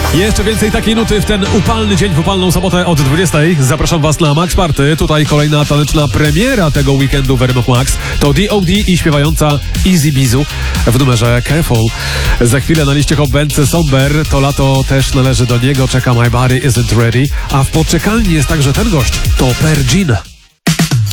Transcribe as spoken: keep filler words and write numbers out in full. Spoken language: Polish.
Jeszcze więcej takiej nuty w ten upalny dzień, w upalną sobotę od dwudziestej. Zapraszam Was na Max Party. Tutaj kolejna taneczna premiera tego weekendu w R M F Max. To D O D i śpiewająca Easy Bizu w numerze Careful. Za chwilę na liście Hot Bence Somber. To lato też należy do niego. Czeka My Body Isn't Ready. A w poczekalni jest także ten gość. To Pergin.